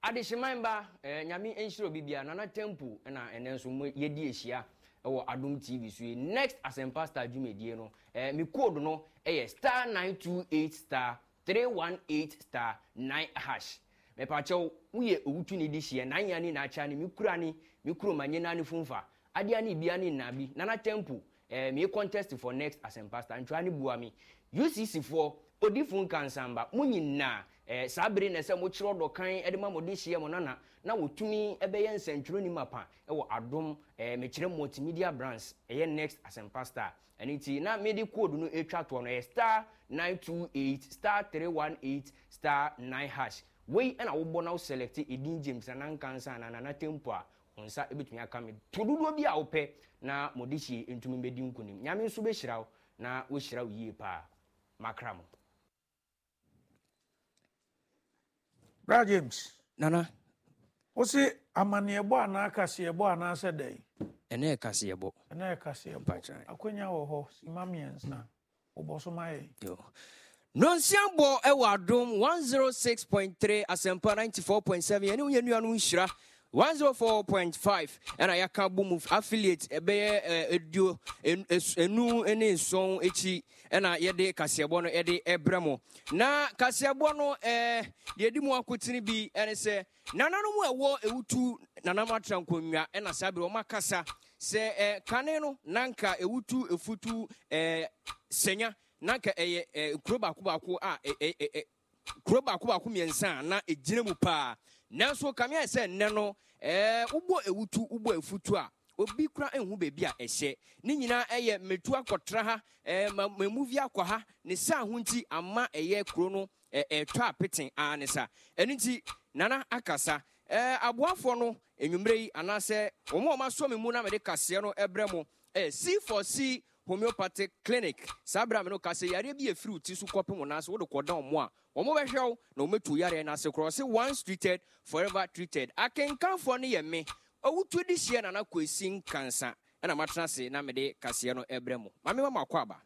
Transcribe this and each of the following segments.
Adeshimamba nyame enhiro bibia nana temple na enenso yedi ehia ewo Adom TV so next Asempa Star Dwumedie no mi code no star 928 star 318 star 9 hash me pa chew uye owutu ni dihie na anya ni na acha ni mi kuro manye na ni funfa ade ani bia ni nabi nana temple me contest for next Asempa Star ntwa ni bua mi UCC for odifun kansamba munyina sabere na se mo chiro do kan edema mo de hie mo nana na wotumi ebeye nsentro ni mapa ewo Adom me chire multimedia brands next Asempa Star aniti na me de code no etwa to no star 928 star 318 star 9 hash we na wo bo na select edin James na nkansa na tempo a onsa ebetumi aka me todudo bi a wo pe na mo de hie entumi bedi nkunim nyame nso be hirawo na wo hirawo yie pa makramo Bra James. Nana. Osi amaniebo ana kasebo ana sedai. Ene kasebo. Ene kasebo. Akwenya wo ho simamiensa. Oboso mai. Yo. Nonsiambo ewa Adom 106.3 Asempa 94.7 ene uyenu anu nhira 104.5 and I can boom affiliate edio enu ene son echi na yede kasebo no yede ebremo na kasebo no yedi mu akotini bi ene se nananu mu ewo ewutu nanam atrankonwa na sabe o makasa se kane no nanka ewutu efutu senya nanka kroba kubako a kroba kubako miensa na ejine mu pa nanso kamia se nne no ubo ewutu ubo efutu a obi kura enhu bebi a ehye ni nyina metu akotra ha movie akwa ha ne sa ho nti ama kuro no to apeten a ne sa eniti nana akasa aboafo no enwumre yi anase omo so me mu na me de kase no ebremo C4C homeopathic clinic sabra me no kase yare bi efiri ti su kopem na so wo de kodan mo a omo be hwew na ometu yare na se cross once treated forever treated akenkan for ne ye me owutu di hie na na kwesi kansa na matena se na me de kase no ebremo mame mama kwaba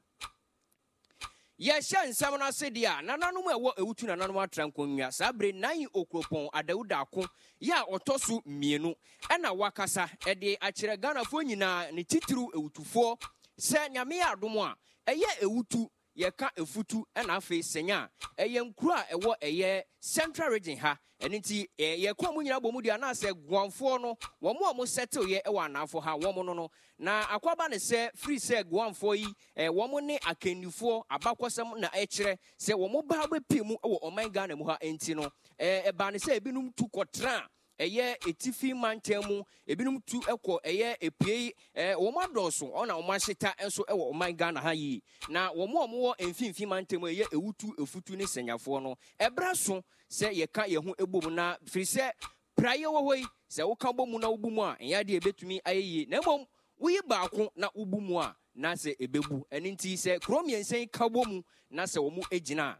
ye hye nsam na se dia nananum ewo ewutu nananum atrankonwa sabre nan okropon adawuda ako ya otoso mienu na wakasa de akire Ghana fo nyina ne titiru ewutufo se nyame Adom a eye ewutu ye ka efutu na afi senya eye nkuru a ewo central region ha eniti ye kwa mu nyina bomu dia na se guanfo no wo mo settle ye ewa anafo ha wo mo no na akwaba ne se free se guanfo yi wo mo ne akanifo abakwasam na ekire se wo mo ba bepimu ewo oman Ghana mu ha enti no ba ne se ebinum tu kotra etifi mantemu ebinum tu ekọ epie wo madoso ona wo maheta enso ewo oman Ghana ha yi na wo wo emfimfi mantemu ewutu efutu ne senyafo no ebraso se ye ka ye ho ebom na firi se praye wo hoi se wo ka bomu na wobumu a ya de ebetumi ayeyi na mom wo yi baako na wobumu a na se ebebu eninti se kromyensen ka bomu na se wo mu ejina